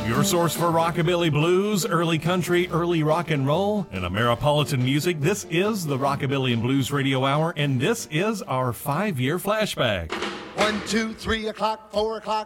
Your source for rockabilly blues, early country, early rock and roll, and Ameripolitan music. This is the Rockabilly and Blues Radio Hour, and this is our 5-year flashback. 1, 2, 3 o'clock, 4 o'clock,